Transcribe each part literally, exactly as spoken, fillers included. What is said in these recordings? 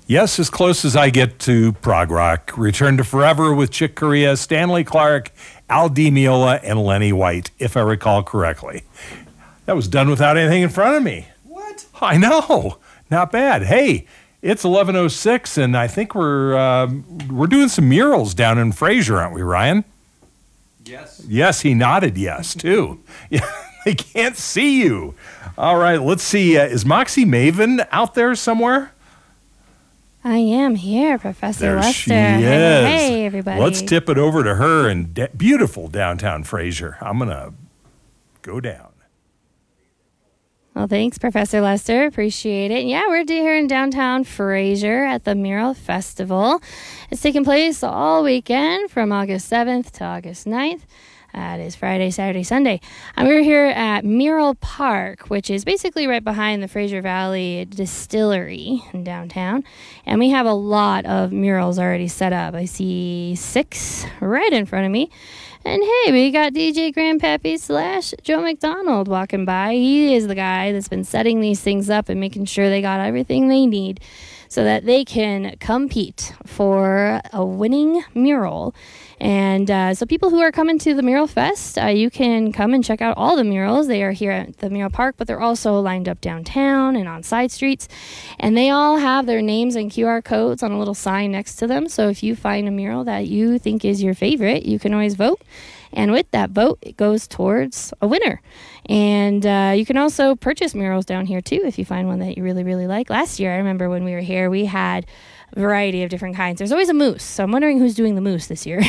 Yes, as close as I get to prog rock. Return to Forever with Chick Corea, Stanley Clarke, Al Di Meola, and Lenny White, if I recall correctly. That was done without anything in front of me. What? I know. Not bad. Hey, it's eleven oh six, and I think we're uh, we're doing some murals down in Fraser, aren't we, Ryan? Yes. Yes, he nodded yes, too. Yeah, they can't see you. All right, let's see. Uh, is Moxie Maven out there somewhere? I am here, Professor There Lester. she is. Hey, everybody. Let's tip it over to her in de- beautiful downtown Fraser. I'm going to go down. Well, thanks, Professor Lester. Appreciate it. Yeah, we're here in downtown Fraser at the Mural Festival. It's taking place all weekend from August seventh to August ninth. Uh, it is Friday, Saturday, Sunday. And we're here at Mural Park, which is basically right behind the Fraser Valley Distillery in downtown. And we have a lot of murals already set up. I see six right in front of me. And hey, we got D J Grandpappy slash Joe McDonald walking by. He is the guy that's been setting these things up and making sure they got everything they need so that they can compete for a winning mural. And uh, so people who are coming to the Mural Fest, uh, you can come and check out all the murals. They are here at the Mural Park, but they're also lined up downtown and on side streets. And they all have their names and Q R codes on a little sign next to them. So if you find a mural that you think is your favorite, you can always vote. And with that vote, it goes towards a winner. And uh, you can also purchase murals down here, too, if you find one that you really, really like. Last year, I remember when we were here, we had a variety of different kinds. There's always a moose, so I'm wondering who's doing the moose this year.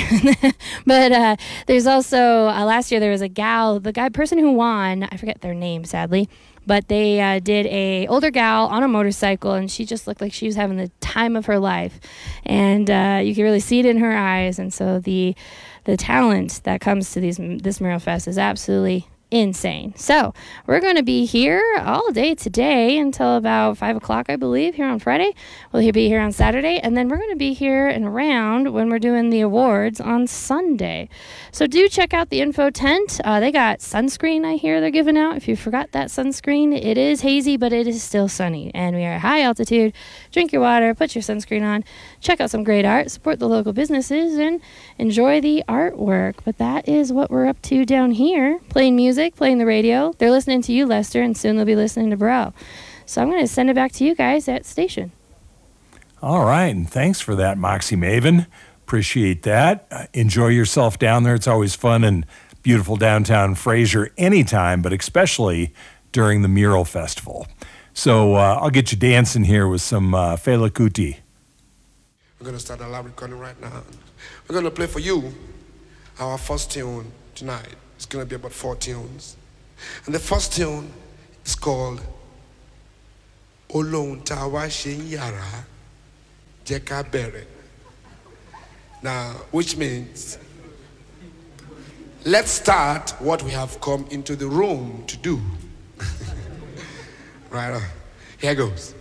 But uh, there's also, uh, last year there was a gal, the guy person who won, I forget their name, sadly, but they uh, did a older gal on a motorcycle, and she just looked like she was having the time of her life. And uh, you could really see it in her eyes. And so the the talent that comes to these this Mural Fest is absolutely insane. So we're going to be here all day today until about five o'clock, I believe, here on Friday. We'll be here on Saturday, and then we're going to be here and around when we're doing the awards on Sunday. So do check out the info tent. Uh, they got sunscreen, I hear they're giving out. If you forgot that sunscreen, it is hazy, but it is still sunny, and we are at high altitude. Drink your water, put your sunscreen on, check out some great art, support the local businesses, and enjoy the artwork. But that is what we're up to down here, playing music, playing the radio. They're listening to you, Lester, and soon they'll be listening to Bro. So I'm going to send it back to you guys at station. All right, and thanks for that, Moxie Maven. Appreciate that. Uh, enjoy yourself down there. It's always fun and beautiful downtown Fraser anytime, but especially during the Mural Festival. So uh, I'll get you dancing here with some uh, Fela Kuti. We're going to start a live recording right now. We're going to play for you our first tune tonight. It's going to be about four tunes. And the first tune is called Olohun Tawa Shin Yara Jeka Bere. Now, which means, let's start what we have come into the room to do. Right on. Here goes.